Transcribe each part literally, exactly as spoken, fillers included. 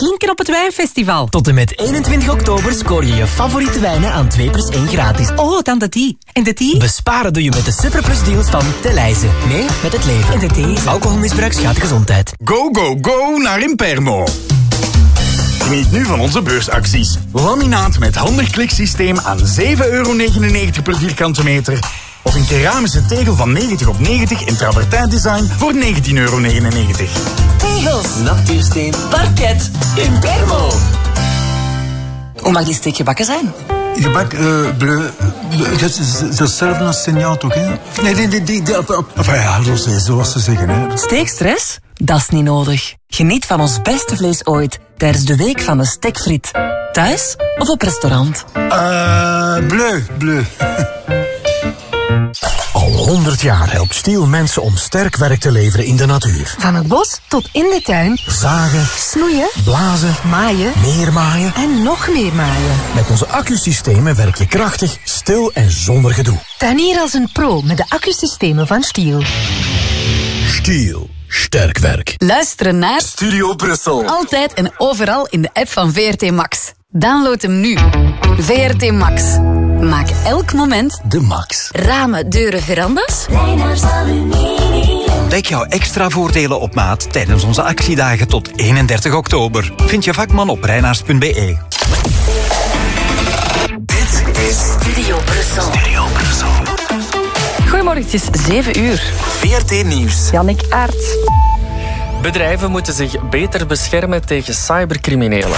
klinken op het wijnfestival. Tot en met eenentwintig oktober scoor je je favoriete wijnen aan twee plus één gratis. Oh, dan de die. En de die? Besparen doe je met de Superplus deals van Teleize. Mee met het leven. En de deze? Alcoholmisbruik schaadt de gezondheid. Go, go, go naar Impermo. Geniet nu van onze beursacties. Laminaat met handig kliksysteem aan zeven euro negenennegentig per vierkante meter. Of een keramische tegel van negentig op negentig in travertijn design voor negentien euro negenennegentig. Tegels, natuursteen, parket, Impermo. Hoe mag die steek gebakken zijn? Gebak, uh, bleu, dat is hetzelfde als signaal toch, hè? Nee, nee, nee, nee, enfin ja, zoals ze zeggen, hè. Steekstress? Dat is niet nodig. Geniet van ons beste vlees ooit tijdens de week van de stekfriet. Thuis of op restaurant? Uh, bleu, bleu. Al honderd jaar helpt Stiel mensen om sterk werk te leveren in de natuur. Van het bos tot in de tuin. Zagen, snoeien, blazen, maaien, meer maaien en nog meer maaien. Met onze accusystemen werk je krachtig, stil en zonder gedoe. Tuinier als een pro met de accusystemen van Stiel. Stiel. Sterk werk. Luisteren naar Studio Brussel. Altijd en overal in de app van V R T Max. Download hem nu. V R T Max. Maak elk moment de max. Ramen, deuren, verandas. Ontdek jouw extra voordelen op maat tijdens onze actiedagen tot eenendertig oktober. Vind je vakman op reinaars punt b e. Dit is Studio Brussel. Studio Brussel. Goedemorgen, het is zeven uur. V R T Nieuws. Jannik Aert. Bedrijven moeten zich beter beschermen tegen cybercriminelen.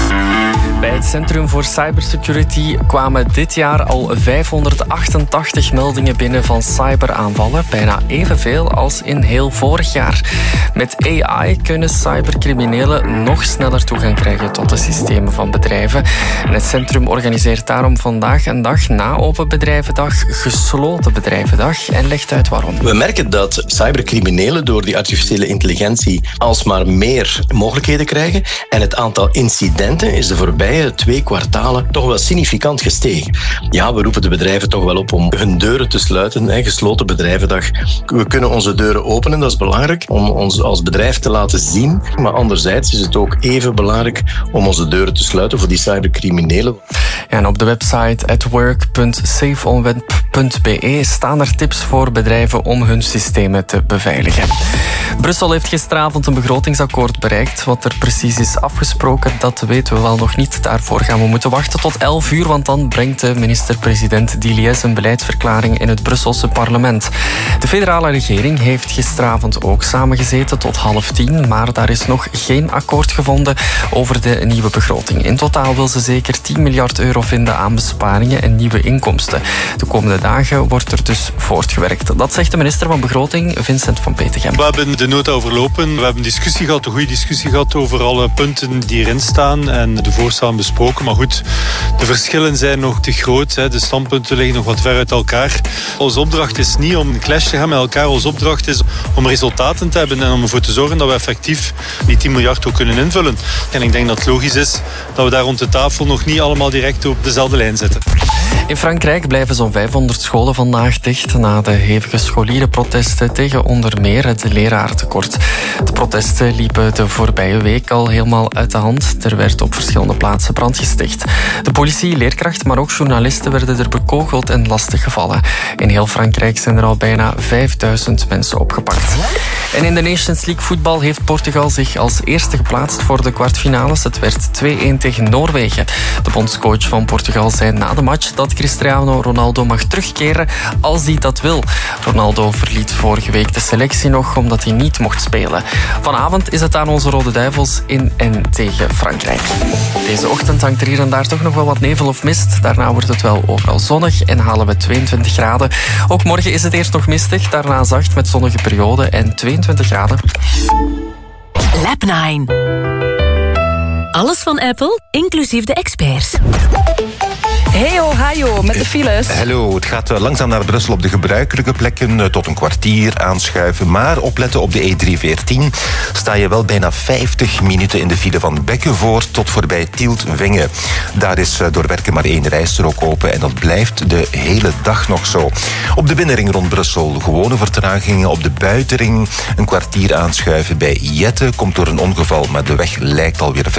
Bij het Centrum voor Cybersecurity kwamen dit jaar al vijfhonderdachtentachtig meldingen binnen van cyberaanvallen, bijna evenveel als in heel vorig jaar. Met A I kunnen cybercriminelen nog sneller toegang krijgen tot de systemen van bedrijven. En het centrum organiseert daarom vandaag een dag na Open Bedrijvendag gesloten bedrijvendag en legt uit waarom. We merken dat cybercriminelen door die artificiële intelligentie alsmaar meer mogelijkheden krijgen en het aantal incidenten is de voorbije twee kwartalen toch wel significant gestegen. Ja, we roepen de bedrijven toch wel op om hun deuren te sluiten. Hè, gesloten bedrijvendag. We kunnen onze deuren openen, dat is belangrijk om ons als bedrijf te laten zien. Maar anderzijds is het ook even belangrijk om onze deuren te sluiten voor die cybercriminelen. Ja, en op de website at work punt safe on web punt b e staan er tips voor bedrijven om hun systemen te beveiligen. Brussel heeft gisteravond een begrotingsakkoord bereikt. Wat er precies is afgesproken, dat weten we wel nog niet. Daarvoor gaan we moeten wachten tot elf uur, want dan brengt de minister-president Diliès een beleidsverklaring in het Brusselse parlement. De federale regering heeft gisteravond ook samengezeten tot half tien, maar daar is nog geen akkoord gevonden over de nieuwe begroting. In totaal wil ze zeker tien miljard euro vinden aan besparingen en nieuwe inkomsten. De komende dagen wordt er dus voortgewerkt. Dat zegt de minister van Begroting, Vincent van Petegem. We hebben de nota overlopen. We hebben discussie gehad, een goede discussie gehad over alle punten die erin staan en de voorstellen besproken. Maar goed, de verschillen zijn nog te groot. Hè. De standpunten liggen nog wat ver uit elkaar. Onze opdracht is niet om een clash te gaan met elkaar. Onze opdracht is om resultaten te hebben en om ervoor te zorgen dat we effectief die tien miljard ook kunnen invullen. En ik denk dat het logisch is dat we daar rond de tafel nog niet allemaal direct op dezelfde lijn zitten. In Frankrijk blijven zo'n vijfhonderd scholen vandaag dicht na de hevige scholierenprotesten tegen onder meer het lerarentekort. De protesten liepen de voorbije week al helemaal uit de hand. Er werd op verschillende plaatsen brand gesticht. De politie, leerkrachten, maar ook journalisten werden er bekogeld en lastiggevallen. In heel Frankrijk zijn er al bijna vijfduizend mensen opgepakt. En in de Nations League voetbal heeft Portugal zich als eerste geplaatst voor de kwartfinales. Het werd twee-een tegen Noorwegen. De bondscoach van Portugal zei na de match dat Cristiano Ronaldo mag terugkeren als hij dat wil. Ronaldo verliet vorige week de selectie nog omdat hij niet mocht spelen. Vanavond is het aan onze Rode Duivels in en tegen Frankrijk. Deze ochtend hangt er hier en daar toch nog wel wat nevel of mist. Daarna wordt het wel overal zonnig en halen we tweeëntwintig graden. Ook morgen is het eerst nog mistig, daarna zacht met zonnige perioden en tweeëntwintig graden. Lab nine. Alles van Apple, inclusief de experts. Heyo, hajo, met de files. Hallo, het gaat langzaam naar Brussel op de gebruikelijke plekken, tot een kwartier aanschuiven. Maar opletten, op de E driehonderdveertien sta je wel bijna vijftig minuten in de file van Bekkenvoort tot voorbij Tielt-Wengen. Daar is door werken maar één rijstrook open en dat blijft de hele dag nog zo. Op de binnenring rond Brussel gewone vertragingen. Op de buitenring een kwartier aanschuiven bij Jette. Komt door een ongeval, maar de weg lijkt alweer